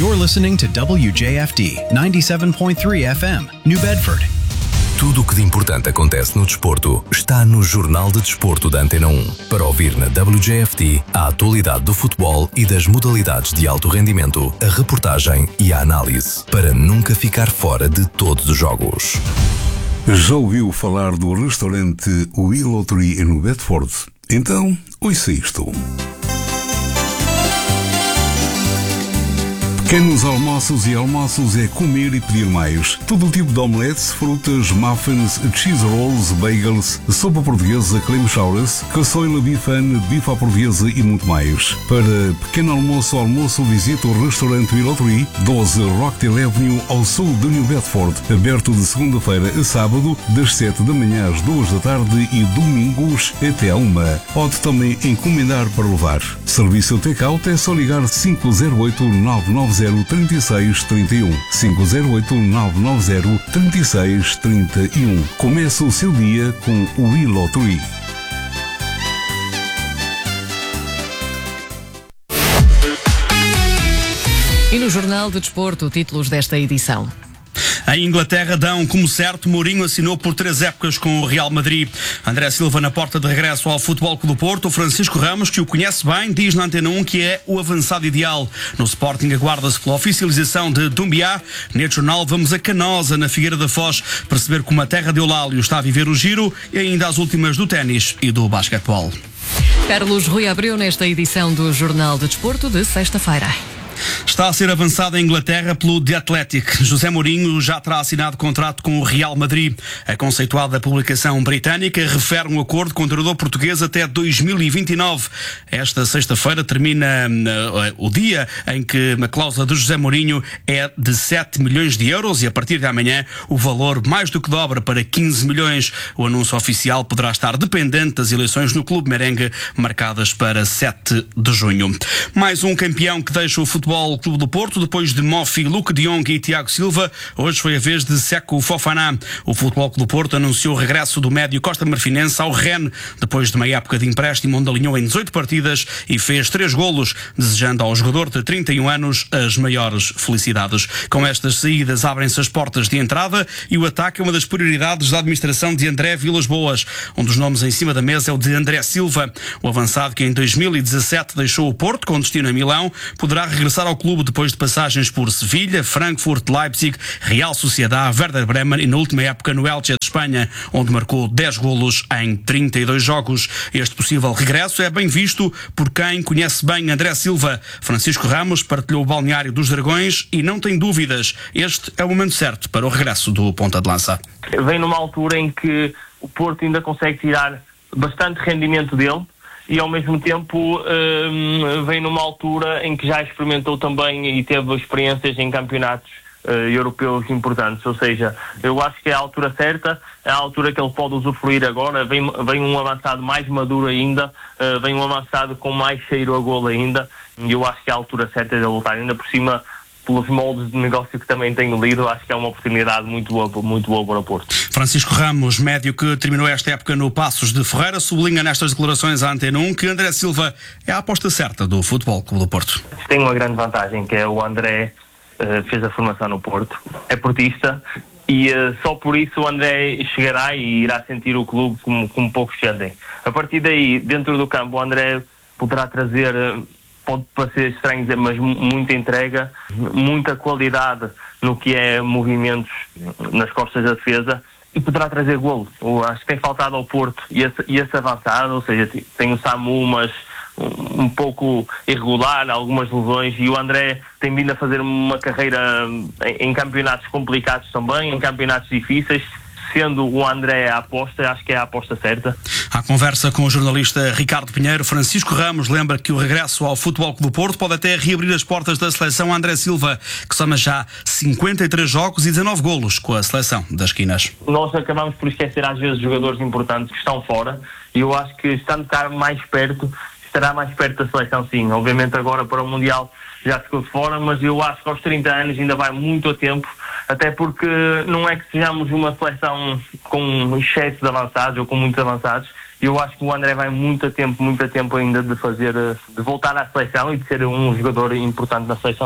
You're listening to WJFD 97.3 FM, New Bedford. Tudo o que de importante acontece no desporto está no Jornal de Desporto da Antena 1. Para ouvir na WJFD a atualidade do futebol e das modalidades de alto rendimento, a reportagem e a análise, para nunca ficar fora de todos os jogos. Já ouviu falar do restaurante Willow Tree em Bedford? Então, ouça isto. Pequenos almoços e almoços é comer e pedir mais. Todo o tipo de omeletes, frutas, muffins, cheese rolls, bagels, sopa portuguesa, clam chowders, caçoila bifan, bife à portuguesa e muito mais. Para pequeno almoço ou almoço, visite o restaurante Willow Tree, 12 Rockdale Avenue, ao sul de New Bedford. Aberto de segunda-feira a sábado, das 7 da manhã às 2 da tarde e domingos até à 1. Pode também encomendar para levar. Serviço take-out é só ligar 508-990-3631. 508-990-3631. Começa o seu dia com o Willow Tree. E no Jornal de Desporto, títulos desta edição. Em Inglaterra dão como certo, Mourinho assinou por 3 épocas com o Real Madrid. André Silva na porta de regresso ao Futebol Clube do Porto. O Francisco Ramos, que o conhece bem, diz na Antena 1 que é o avançado ideal. No Sporting aguarda-se pela oficialização de Doumbia. Neste jornal vamos a Canosa, na Figueira da Foz, perceber como a terra de Eulálio está a viver o giro e ainda as últimas do ténis e do basquetebol. Carlos Rui abriu nesta edição do Jornal de Desporto de sexta-feira. Está a ser avançado em Inglaterra pelo The Athletic. José Mourinho já terá assinado contrato com o Real Madrid. A conceituada publicação britânica refere um acordo com o treinador português até 2029. Esta sexta-feira termina o dia em que a cláusula de José Mourinho é de 7 milhões de euros e a partir de amanhã o valor mais do que dobra para 15 milhões. O anúncio oficial poderá estar dependente das eleições no Clube Merengue, marcadas para 7 de junho. Mais um campeão que deixa o Futebol Clube do Porto, depois de Mofi, Luke de Jong e Tiago Silva. Hoje foi a vez de Seco Fofana. O Futebol Clube do Porto anunciou o regresso do médio costa-marfinense ao Rennes, depois de uma época de empréstimo onde alinhou em 18 partidas e fez 3 golos, desejando ao jogador de 31 anos as maiores felicidades. Com estas saídas abrem-se as portas de entrada e o ataque é uma das prioridades da administração de André Vilas-Boas. Um dos nomes em cima da mesa é o de André Silva. O avançado, que em 2017 deixou o Porto com destino a Milão, poderá regressar ao clube depois de passagens por Sevilha, Frankfurt, Leipzig, Real Sociedad, Werder Bremen e na última época no Elche de Espanha, onde marcou 10 golos em 32 jogos. Este possível regresso é bem visto por quem conhece bem André Silva. Francisco Ramos partilhou o balneário dos Dragões e não tem dúvidas, este é o momento certo para o regresso do ponta de lança. Vem numa altura em que o Porto ainda consegue tirar bastante rendimento dele, e ao mesmo tempo vem numa altura em que já experimentou também e teve experiências em campeonatos europeus importantes, ou seja, eu acho que é a altura certa, é a altura que ele pode usufruir agora. Vem um avançado mais maduro ainda, vem um avançado com mais cheiro a golo ainda, e eu acho que é a altura certa de ele voltar, ainda por cima, pelos moldes de negócio que também tenho lido. Acho que é uma oportunidade muito boa para o Porto. Francisco Ramos, médio que terminou esta época no Passos de Ferreira, sublinha nestas declarações à Antena 1 que André Silva é a aposta certa do Futebol Clube do Porto. Tem uma grande vantagem, que é o André fez a formação no Porto, é portista, e só por isso o André chegará e irá sentir o clube como poucos sentem. A partir daí, dentro do campo, o André poderá trazer... Pode parecer estranho dizer, mas muita entrega, muita qualidade no que é movimentos nas costas da defesa, e poderá trazer golo. Acho que tem faltado ao Porto e esse avançado, ou seja, tem o Samu, mas um pouco irregular, algumas lesões, e o André tem vindo a fazer uma carreira em campeonatos complicados também, em campeonatos difíceis. Sendo o André a aposta, acho que é a aposta certa. À conversa com o jornalista Ricardo Pinheiro, Francisco Ramos lembra que o regresso ao Futebol Clube do Porto pode até reabrir as portas da seleção André Silva, que soma já 53 jogos e 19 golos com a seleção das Quinas. Nós acabamos por esquecer às vezes jogadores importantes que estão fora, e eu acho que estando cá mais perto, estará mais perto da seleção, sim. Obviamente agora para o Mundial já ficou de fora, mas eu acho que aos 30 anos ainda vai muito a tempo, até porque não é que sejamos uma seleção com excesso de avançados ou com muitos avançados. Eu acho que o André vai muito a tempo ainda de voltar à seleção e de ser um jogador importante na seleção.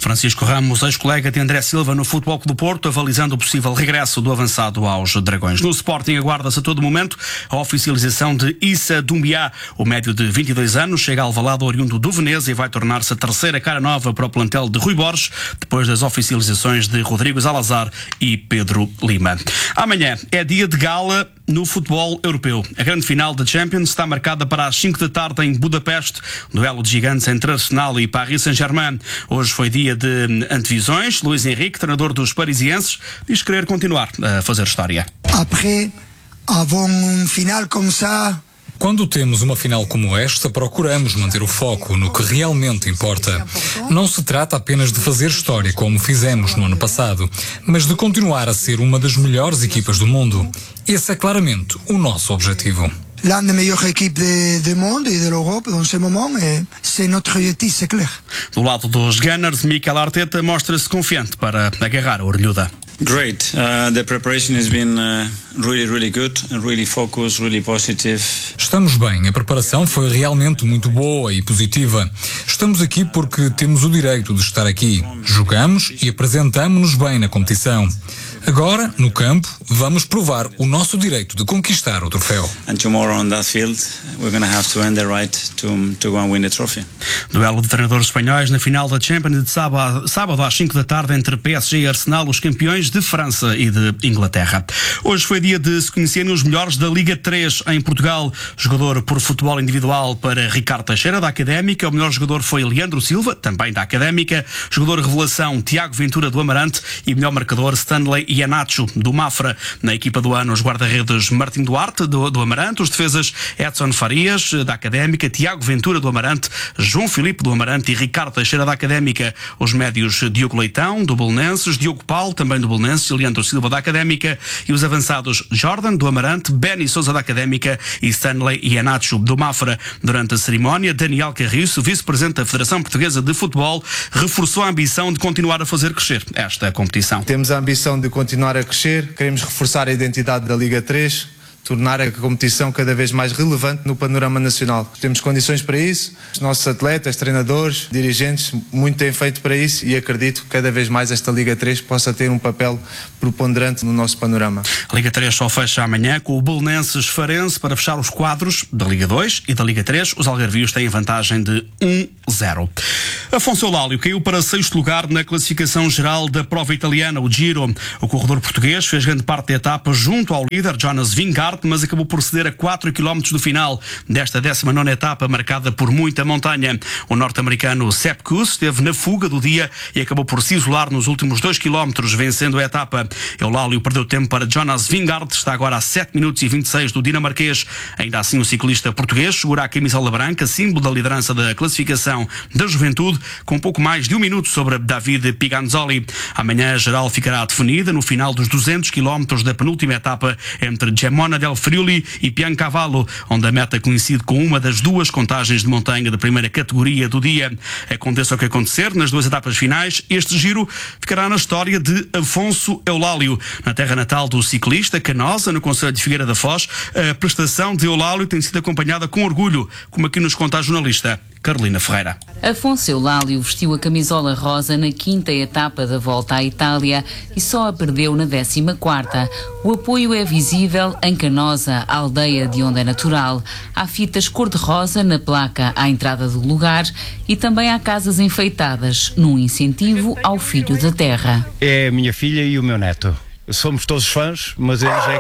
Francisco Ramos, ex-colega de André Silva no Futebol Clube do Porto, avalizando o possível regresso do avançado aos Dragões. No Sporting aguarda-se a todo momento a oficialização de Issa Doumbia. O médio de 22 anos chega a Alvalade oriundo do Veneza e vai tornar-se a terceira cara nova para o plantel de Rui Borges, depois das oficializações de Rodrigo Salazar e Pedro Lima. Amanhã é dia de gala no futebol europeu. A grande final da Champions está marcada para as 5 da tarde em Budapeste, duelo de gigantes entre Arsenal e Paris Saint-Germain. Hoje foi dia de antevisões. Luís Henrique, treinador dos parisienses, diz querer continuar a fazer história. Après, avant une finale comme ça, quando temos uma final como esta, procuramos manter o foco no que realmente importa. Não se trata apenas de fazer história como fizemos no ano passado, mas de continuar a ser uma das melhores equipas do mundo. Esse é claramente o nosso objetivo. L'une des meilleures équipes du monde et de l'Europe dans ce moment, c'est notre objectif, c'est clair. Do lado dos Gunners, Mikel Arteta mostra-se confiante para agarrar a orelhuda. Great. The preparation has been really good, really focused, really positive. Estamos bem. A preparação foi realmente muito boa e positiva. Estamos aqui porque temos o direito de estar aqui. Jogamos e apresentamos-nos bem na competição. Agora, no campo, vamos provar o nosso direito de conquistar o troféu. And tomorrow on that field, we're going to have to earn the right to go and win the trophy. Duelo de treinadores espanhóis na final da Champions de sábado às 5 da tarde entre PSG e Arsenal, os campeões de França e de Inglaterra. Hoje foi dia de se conhecerem os melhores da Liga 3 em Portugal. Jogador por futebol individual para Ricardo Teixeira, da Académica. O melhor jogador foi Leandro Silva, também da Académica. Jogador revelação, Tiago Ventura, do Amarante. E melhor marcador, Stanley Iheanacho, do Mafra. Na equipa do ano, os guarda-redes Martim Duarte, do Amarante. Os defesas Edson Farias, da Académica. Tiago Ventura, do Amarante. João Filipe, do Amarante. E Ricardo Teixeira, da Académica. Os médios Diogo Leitão, do Belenenses. Diogo Paulo, também do Belenenses. Leandro Silva, da Académica. E os avançados Jordan, do Amarante. Benny Sousa, da Académica. E Stanley Iheanacho, do Mafra. Durante a cerimónia, Daniel Carriço, vice-presidente da Federação Portuguesa de Futebol, reforçou a ambição de continuar a fazer crescer esta competição. Temos a ambição de continuar a crescer, queremos reforçar a identidade da Liga 3, tornar a competição cada vez mais relevante no panorama nacional. Temos condições para isso, os nossos atletas, treinadores, dirigentes, muito têm feito para isso e acredito que cada vez mais esta Liga 3 possa ter um papel preponderante no nosso panorama. A Liga 3 só fecha amanhã com o Belenenses Farense para fechar os quadros da Liga 2 e da Liga 3. Os algarvios têm vantagem de 1-0. Afonso Eulálio caiu para 6º lugar na classificação geral da prova italiana, o Giro. O corredor português fez grande parte da etapa junto ao líder Jonas Vingegaard, mas acabou por ceder a 4 km do final desta 19ª etapa, marcada por muita montanha. O norte-americano Sepp Kuss esteve na fuga do dia e acabou por se isolar nos últimos 2 km, vencendo a etapa. Eulálio perdeu tempo para Jonas Vingegaard, está agora a 7 minutos e 26 do dinamarquês. Ainda assim, o ciclista português segura a camisola branca, símbolo da liderança da classificação da juventude, com pouco mais de 1 minuto sobre David Piganzoli. Amanhã a geral ficará definida no final dos 200 km da penúltima etapa entre Gemona del Friuli e Piancavallo, onde a meta coincide com uma das 2 contagens de montanha da primeira categoria do dia. Aconteça o que acontecer, nas 2 etapas finais, este giro ficará na história de Afonso Eulálio. Na terra natal do ciclista, Canosa, no concelho de Figueira da Foz, a prestação de Eulálio tem sido acompanhada com orgulho, como aqui nos conta a jornalista Carolina Ferreira. Afonso Eulálio vestiu a camisola rosa na 5ª etapa da Volta à Itália e só a perdeu na 14ª. O apoio é visível em Canosa, a aldeia de onde é natural. Há fitas cor-de-rosa na placa à entrada do lugar e também há casas enfeitadas, num incentivo ao filho da terra. É a minha filha e o meu neto. Somos todos fãs, mas eles é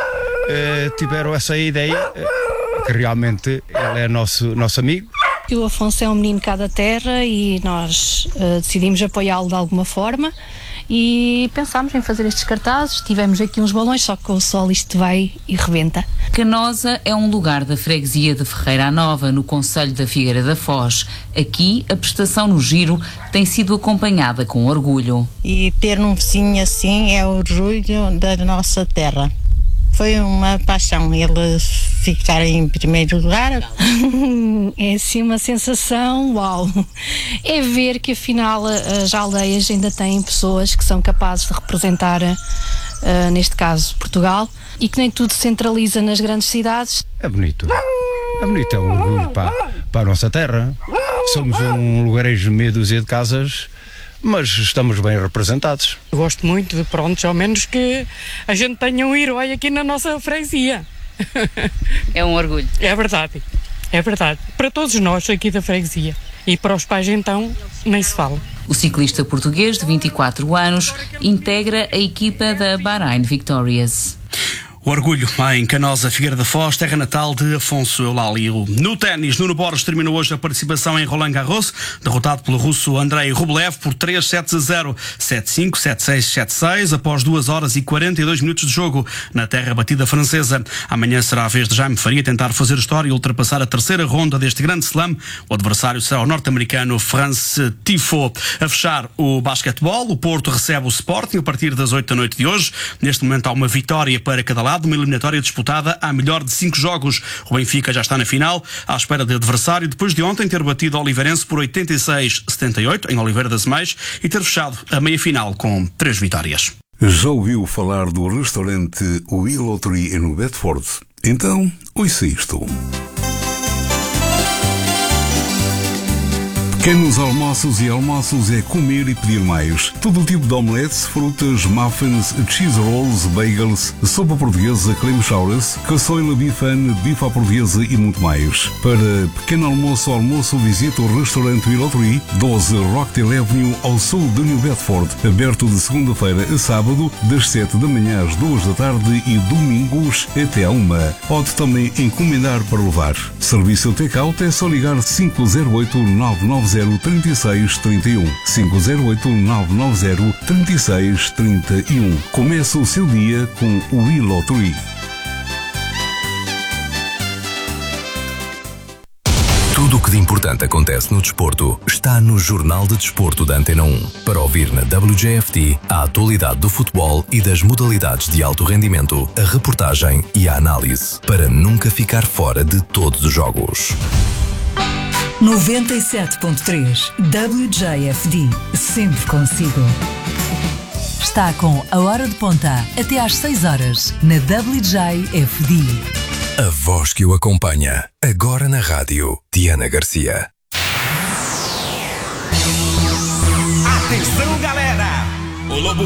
que tiveram essa ideia, que realmente ele é nosso amigo. O Afonso é um menino cá da terra e nós decidimos apoiá-lo de alguma forma e pensámos em fazer estes cartazes. Tivemos aqui uns balões, só que com o sol isto vai e rebenta. Canosa é um lugar da freguesia de Ferreira Nova, no concelho da Figueira da Foz. Aqui, a prestação no giro tem sido acompanhada com orgulho. E ter um vizinho assim é orgulho da nossa terra. Foi uma paixão ele ficar em primeiro lugar. É assim uma sensação, uau! É ver que afinal as aldeias ainda têm pessoas que são capazes de representar, neste caso, Portugal, e que nem tudo se centraliza nas grandes cidades. É bonito, é um orgulho para a nossa terra. Somos um lugarejo de meia dúzia de casas mas estamos bem representados. Eu gosto muito de, pronto, ao menos que a gente tenha um herói aqui na nossa freguesia. É um orgulho. É verdade. Para todos nós aqui da freguesia. E para os pais, então, nem se fala. O ciclista português de 24 anos integra a equipa da Bahrain Victorious. O orgulho em Canosa, Figueira da Foz, terra natal de Afonso Eulálio. No ténis, Nuno Borges terminou hoje a participação em Roland Garros, derrotado pelo russo Andrei Rublev por 3-7-0, 7-5, 7-6, 7-6, após 2 horas e 42 minutos de jogo na terra batida francesa. Amanhã será a vez de Jaime Faria tentar fazer história e ultrapassar a terceira ronda deste grande slam. O adversário será o norte-americano France Tifo. A fechar o basquetebol, o Porto recebe o Sporting a partir das 8 da noite de hoje. Neste momento há uma vitória para cada lado, uma eliminatória disputada à melhor de 5 jogos. O Benfica já está na final, à espera de adversário, depois de ontem ter batido o Oliveirense por 86-78 em Oliveira das Meias e ter fechado a meia-final com 3 vitórias. Já ouviu falar do restaurante Willow Tree no Bedford? Então, ouça isto. Pequenos almoços e almoços é comer e pedir mais. Todo tipo de omeletes, frutas, muffins, cheese rolls, bagels, sopa portuguesa, clam chowders, caçoila bifan, bife à portuguesa e muito mais. Para pequeno almoço, visite o restaurante Willow Tree, 12 Rockdale Avenue, ao sul de New Bedford, aberto de segunda-feira a sábado, das 7 da manhã às 2 da tarde e domingos até à 1. Pode também encomendar para levar. Serviço take-out é só ligar 508-990-3631. 508-990-3631. Começa o seu dia com o Willow Tree. Tudo o que de importante acontece no desporto está no Jornal de Desporto da Antena 1. Para ouvir na WJFT a atualidade do futebol e das modalidades de alto rendimento, a reportagem e a análise, para nunca ficar fora de todos os jogos. 97.3 WJFD, sempre consigo. Está com a hora de ponta até às 6 horas na WJFD. A voz que o acompanha, agora na rádio, Diana Garcia. Atenção, galera! O Lobo